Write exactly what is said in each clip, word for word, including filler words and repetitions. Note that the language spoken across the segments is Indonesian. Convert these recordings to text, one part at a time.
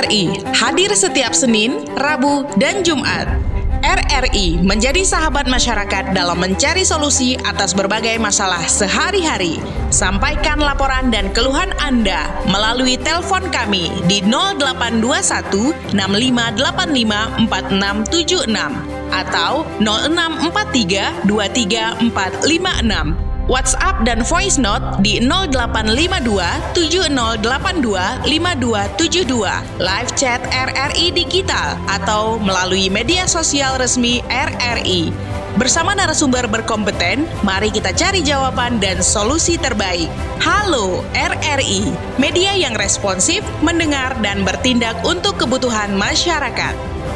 R I hadir setiap Senin, Rabu, dan Jumat. R R I menjadi sahabat masyarakat dalam mencari solusi atas berbagai masalah sehari-hari. Sampaikan laporan dan keluhan Anda melalui telepon kami di nol delapan dua satu enam lima delapan lima empat enam tujuh enam atau nol enam empat tiga dua tiga empat lima enam. WhatsApp dan voice note di nol delapan lima dua tujuh nol delapan dua lima dua tujuh dua, live chat R R I Digital, atau melalui media sosial resmi R R I. Bersama narasumber berkompeten, mari kita cari jawaban dan solusi terbaik. Halo R R I, media yang responsif, mendengar, dan bertindak untuk kebutuhan masyarakat.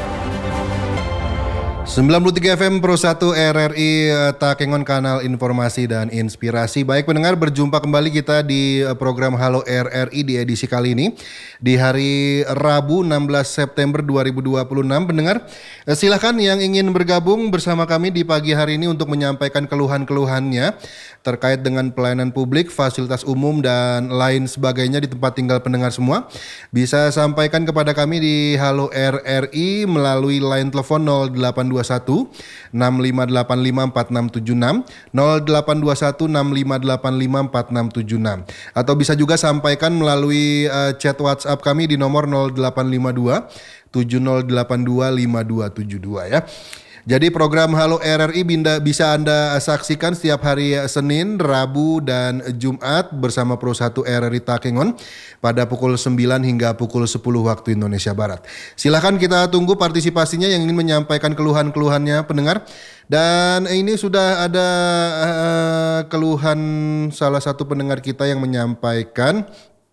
sembilan puluh tiga F M Pro satu R R I Takengon, kanal informasi dan inspirasi. Baik pendengar, berjumpa kembali kita di program Halo R R I di edisi kali ini di hari Rabu enam belas September dua ribu dua puluh enam. Pendengar, silahkan yang ingin bergabung bersama kami di pagi hari ini untuk menyampaikan keluhan-keluhannya terkait dengan pelayanan publik, fasilitas umum, dan lain sebagainya di tempat tinggal pendengar semua. Bisa sampaikan kepada kami di Halo R R I melalui line telepon nol delapan dua satu enam lima delapan lima empat enam tujuh enam, nol delapan dua satu enam lima delapan lima empat enam tujuh enam, atau bisa juga sampaikan melalui uh, chat WhatsApp kami di nomor nol delapan lima dua tujuh nol delapan dua lima dua tujuh dua ya. Jadi program Halo R R I bisa Anda saksikan setiap hari Senin, Rabu, dan Jumat bersama Pro satu R R I Takengon pada pukul sembilan hingga pukul sepuluh waktu Indonesia Barat. Silahkan kita tunggu partisipasinya yang ingin menyampaikan keluhan-keluhannya pendengar. Dan ini sudah ada uh, keluhan salah satu pendengar kita yang menyampaikan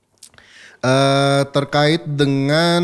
uh, terkait dengan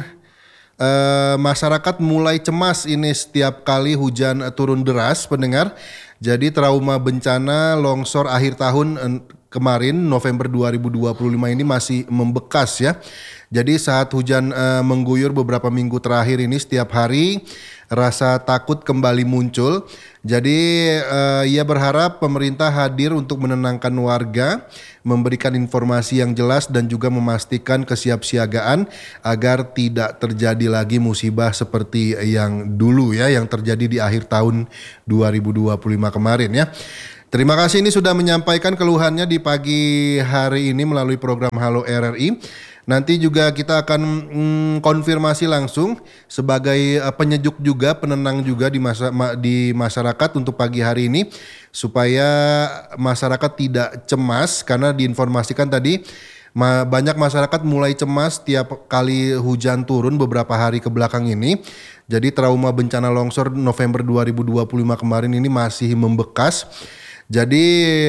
Uh, masyarakat mulai cemas ini setiap kali hujan uh, turun deras pendengar. Jadi trauma bencana longsor akhir tahun uh, kemarin November dua ribu dua puluh lima ini masih membekas ya. Jadi saat hujan uh, mengguyur beberapa minggu terakhir ini setiap hari rasa takut kembali muncul. Jadi uh, ia berharap pemerintah hadir untuk menenangkan warga, memberikan informasi yang jelas dan juga memastikan kesiapsiagaan agar tidak terjadi lagi musibah seperti yang dulu ya, yang terjadi di akhir tahun dua ribu dua puluh lima kemarin ya. Terima kasih ini sudah menyampaikan keluhannya di pagi hari ini melalui program Halo R R I. Nanti juga kita akan mm, konfirmasi langsung sebagai uh, penyejuk juga, penenang juga di masa ma, di masyarakat untuk pagi hari ini supaya masyarakat tidak cemas, karena diinformasikan tadi ma, banyak masyarakat mulai cemas tiap kali hujan turun beberapa hari ke belakang ini. Jadi trauma bencana longsor November dua ribu dua puluh lima kemarin ini masih membekas. Jadi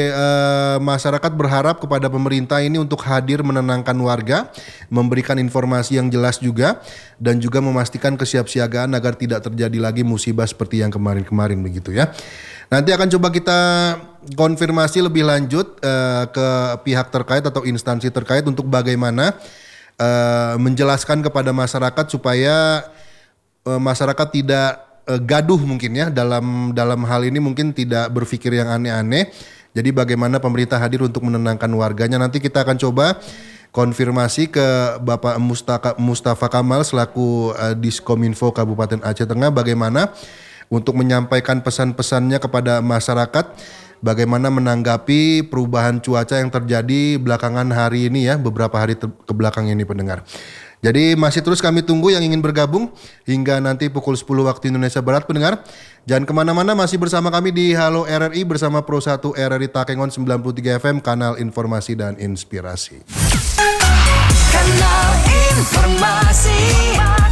eh, masyarakat berharap kepada pemerintah ini untuk hadir menenangkan warga, memberikan informasi yang jelas juga, dan juga memastikan kesiapsiagaan agar tidak terjadi lagi musibah seperti yang kemarin-kemarin begitu ya. Nanti akan coba kita konfirmasi lebih lanjut eh, ke pihak terkait atau instansi terkait untuk bagaimana eh, menjelaskan kepada masyarakat supaya eh, masyarakat tidak gaduh mungkin ya dalam dalam hal ini, mungkin tidak berpikir yang aneh-aneh. Jadi bagaimana pemerintah hadir untuk menenangkan warganya. Nanti kita akan coba konfirmasi ke Bapak Mustafa, Mustafa Kamal selaku uh, Diskominfo Kabupaten Aceh Tengah bagaimana untuk menyampaikan pesan-pesannya kepada masyarakat, bagaimana menanggapi perubahan cuaca yang terjadi belakangan hari ini ya, beberapa hari ter- ke belakang ini pendengar. Jadi masih terus kami tunggu yang ingin bergabung hingga nanti pukul sepuluh waktu Indonesia Barat pendengar. Jangan kemana-mana, masih bersama kami di Halo R R I bersama Pro satu R R I Takengon sembilan puluh tiga F M, kanal informasi dan inspirasi. Kanal informasi.